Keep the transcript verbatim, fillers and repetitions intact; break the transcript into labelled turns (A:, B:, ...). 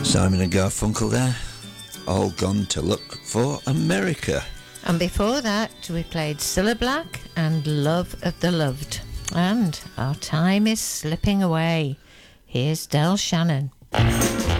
A: Simon and Garfunkel there, all gone to look for America.
B: And before that, we played Cilla Black and Love of the Loved. And our time is slipping away. Here's Del Shannon.